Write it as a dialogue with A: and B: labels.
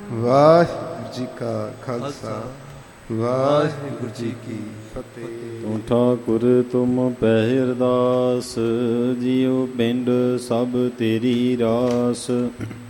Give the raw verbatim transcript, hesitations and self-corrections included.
A: ਵਾਹਿਗੁਰੂ ਜੀ ਕਾ ਖਾਲਸਾ, ਵਾਹਿਗੁਰੂ ਜੀ ਕੀ ਫਤਿਹ।
B: ਤੂੰ ਠਾਕੁਰ ਤੁਮ ਪਹਿ ਅਰਦਾਸ, ਜੀਉ ਪਿੰਡ ਸਭ ਤੇਰੀ ਰਾਸ।